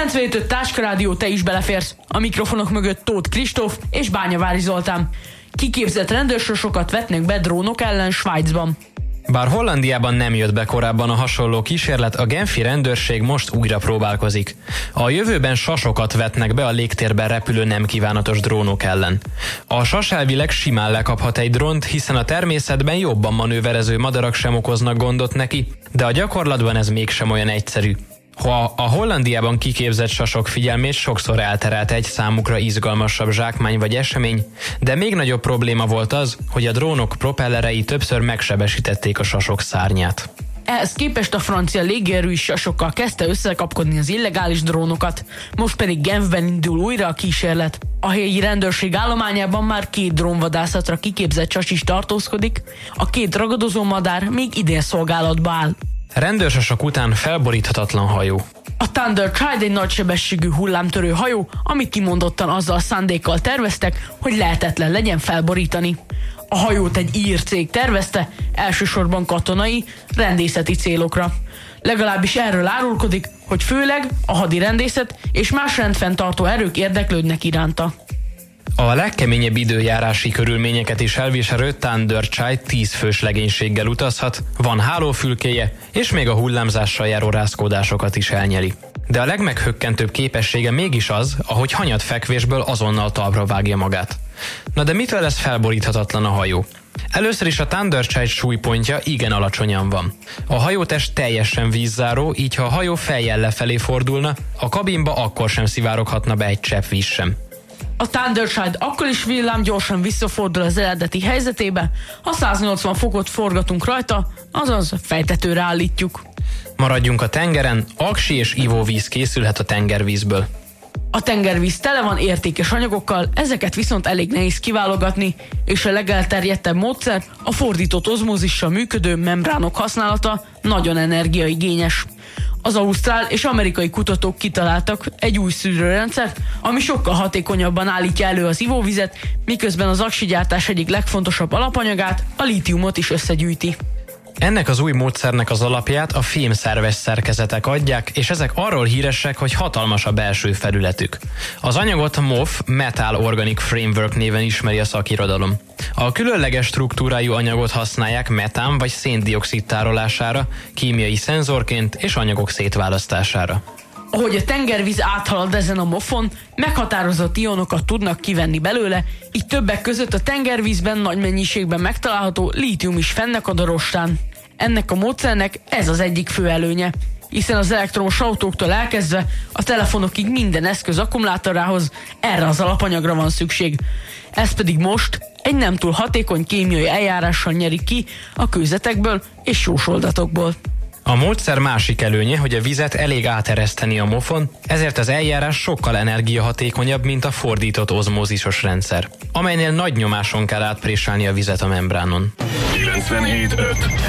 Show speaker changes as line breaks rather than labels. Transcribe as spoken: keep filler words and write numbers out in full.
kilencvenöt öt Táskarádió, te is beleférsz. A mikrofonok mögött Tóth Kristóf és Bányavári Zoltán. Kiképzett rendőrsosokat vetnek be drónok ellen Svájcban.
Bár Hollandiában nem jött be korábban a hasonló kísérlet, a genfi rendőrség most újra próbálkozik. A jövőben sasokat vetnek be a légtérben repülő nem kívánatos drónok ellen. A sas elvileg simán lekaphat egy drónt, hiszen a természetben jobban manőverező madarak sem okoznak gondot neki, de a gyakorlatban ez mégsem olyan egyszerű. Ha a Hollandiában kiképzett sasok figyelmét sokszor elterelte egy számukra izgalmasabb zsákmány vagy esemény, de még nagyobb probléma volt az, hogy a drónok propellerei többször megsebesítették a sasok szárnyát.
Ehhez képest a francia légierő is sasokkal kezdte összekapkodni az illegális drónokat, most pedig Genfben indul újra a kísérlet. A helyi rendőrség állományában már két drónvadászatra kiképzett sas is tartózkodik, a két ragadozó madár még idén szolgálatba áll.
Rendőrsasok után felboríthatatlan hajó.
A Thunder Child egy nagysebességű hullámtörő hajó, amit kimondottan azzal a szándékkal terveztek, hogy lehetetlen legyen felborítani. A hajót egy ír cég tervezte, elsősorban katonai, rendészeti célokra. Legalábbis erről árulkodik, hogy főleg a hadirendészet és más rendfenntartó erők érdeklődnek iránta.
A legkeményebb időjárási körülményeket is elviselő Thunder Child tíz fős legénységgel utazhat, van hálófülkéje, és még a hullámzással járó rázkódásokat is elnyeli. De a legmeghökkentőbb képessége mégis az, ahogy hanyat fekvésből azonnal talpra vágja magát. Na de mitől lesz felboríthatatlan a hajó? Először is a Thunder Child súlypontja igen alacsonyan van. A hajótest teljesen vízzáró, így ha a hajó fejjel lefelé fordulna, a kabinba akkor sem szivároghatna be egy csepp víz sem.
A Thunder Child akkor is villám gyorsan visszafordul az eredeti helyzetébe, ha száznyolcvan fokot forgatunk rajta, azaz fejtetőre állítjuk.
Maradjunk a tengeren, aksi és ivóvíz készülhet a tengervízből.
A tengervíz tele van értékes anyagokkal, ezeket viszont elég nehéz kiválogatni, és a legelterjedtebb módszer a fordított ozmózissal működő membránok használata, nagyon energiaigényes. Az ausztrál és amerikai kutatók kitaláltak egy új szűrőrendszert, ami sokkal hatékonyabban állítja elő az ivóvizet, miközben az aksigyártás egyik legfontosabb alapanyagát, a lítiumot is összegyűjti.
Ennek az új módszernek az alapját a fémszerves szerkezetek adják, és ezek arról híresek, hogy hatalmas a belső felületük. Az anyagot em o ef Metal Organic Framework néven ismeri a szakirodalom. A különleges struktúrájú anyagot használják metán vagy széndioxid tárolására, kémiai szenzorként és anyagok szétválasztására.
Ahogy a tengervíz áthalad ezen a mofon, meghatározott ionokat tudnak kivenni belőle, így többek között a tengervízben nagy mennyiségben megtalálható lítium is fennakad a rostán. Ennek a módszernek ez az egyik fő előnye, hiszen az elektromos autóktól elkezdve a telefonokig minden eszköz akkumulátorához erre az alapanyagra van szükség. Ez pedig most egy nem túl hatékony kémiai eljárással nyerik ki a kőzetekből és jósoldatokból.
A módszer másik előnye, hogy a vizet elég átereszteni a mofon, ezért az eljárás sokkal energiahatékonyabb, mint a fordított ozmózisos rendszer, amelynél nagy nyomáson kell átpréselni a vizet a membránon.
kilencvenhét öt